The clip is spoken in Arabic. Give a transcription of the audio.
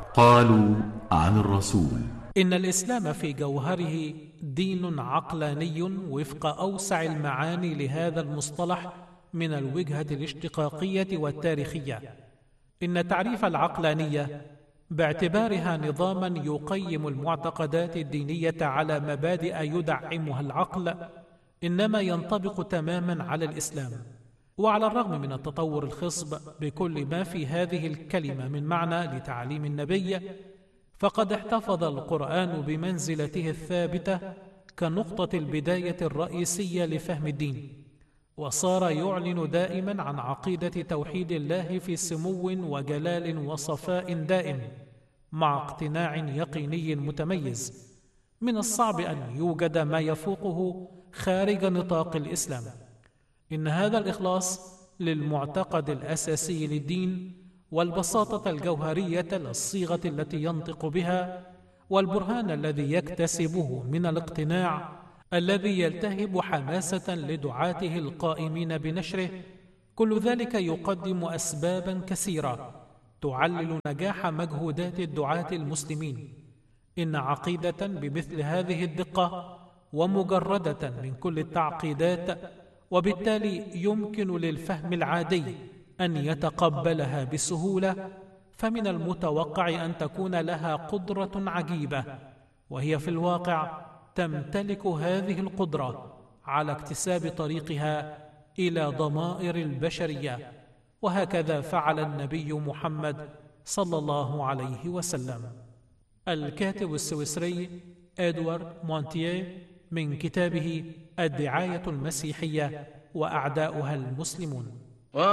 قالوا عن الرسول: إن الإسلام في جوهره دين عقلاني وفق أوسع المعاني لهذا المصطلح من الوجهة الاشتقاقية والتاريخية. إن تعريف العقلانية باعتبارها نظاما يقيم المعتقدات الدينية على مبادئ يدعمها العقل إنما ينطبق تماما على الإسلام. وعلى الرغم من التطور الخصب بكل ما في هذه الكلمة من معنى لتعليم النبي، فقد احتفظ القرآن بمنزلته الثابتة كنقطة البداية الرئيسية لفهم الدين، وصار يعلن دائما عن عقيدة توحيد الله في سمو وجلال وصفاء دائم، مع اقتناع يقيني متميز. من الصعب أن يوجد ما يفوقه خارج نطاق الإسلام. إن هذا الإخلاص للمعتقد الأساسي للدين، والبساطة الجوهرية للصيغة التي ينطق بها، والبرهان الذي يكتسبه من الاقتناع الذي يلتهب حماسة لدعاته القائمين بنشره، كل ذلك يقدم أسبابا كثيرة تعلل نجاح مجهودات الدعاة المسلمين. إن عقيدة بمثل هذه الدقة ومجردة من كل التعقيدات، وبالتالي يمكن للفهم العادي أن يتقبلها بسهولة، فمن المتوقع أن تكون لها قدرة عجيبة، وهي في الواقع تمتلك هذه القدرة على اكتساب طريقها إلى ضمائر البشرية. وهكذا فعل النبي محمد صلى الله عليه وسلم. الكاتب السويسري إدوارد مونتيه من كتابه الدعاية المسيحية وأعداؤها المسلمون.